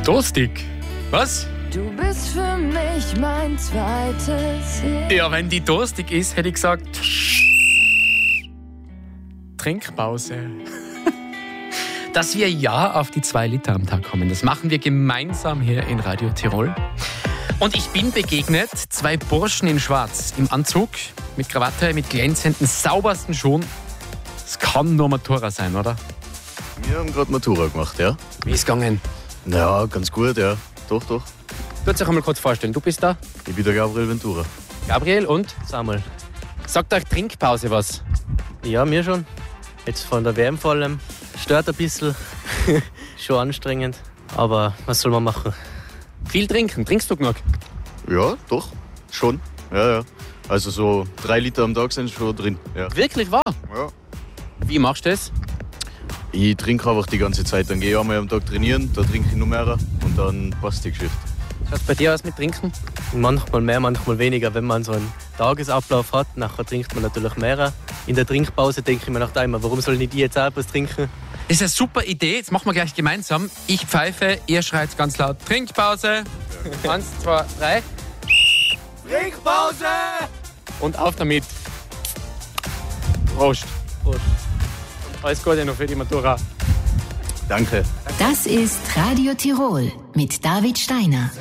Durstig? Was? Du bist für mich mein zweites Ich. Ja, wenn die durstig ist, hätte ich gesagt... Trinkpause. Dass wir ja auf die 2 Liter am Tag kommen, das machen wir gemeinsam hier in Radio Tirol. Und ich bin begegnet 2 Burschen in Schwarz im Anzug, mit Krawatte, mit glänzenden, saubersten Schuhen. Das kann nur Matura sein, oder? Wir haben gerade Matura gemacht, ja. Wie ist es gegangen? Ja, ganz gut, ja. Doch. Würdest dich einmal kurz vorstellen, du bist da? Ich bin der Gabriel Ventura. Gabriel und? Samuel. Sagt euch Trinkpause was? Ja, mir schon. Jetzt von der WM vor allem. Stört ein bisschen. Schon anstrengend. Aber was soll man machen? Viel trinken. Trinkst du genug? Ja, doch. Schon. Ja. Also so 3 Liter am Tag sind schon drin. Ja. Wirklich wahr? Ja. Wie machst du das? Ich trinke einfach die ganze Zeit. Dann gehe ich einmal am Tag trainieren, da trinke ich noch mehr und dann passt die Geschichte. Schaut bei dir aus mit Trinken? Manchmal mehr, manchmal weniger. Wenn man so einen Tagesablauf hat, nachher trinkt man natürlich mehr. In der Trinkpause denke ich mir nach einmal, warum soll nicht ich jetzt auch etwas trinken? Das ist eine super Idee. Jetzt machen wir gleich gemeinsam. Ich pfeife, ihr schreit ganz laut Trinkpause. 1, 2, 3. Trinkpause! Und auf damit. Prost. Prost. Alles Gute noch für die Matura. Danke. Das ist Radio Tirol mit David Steiner.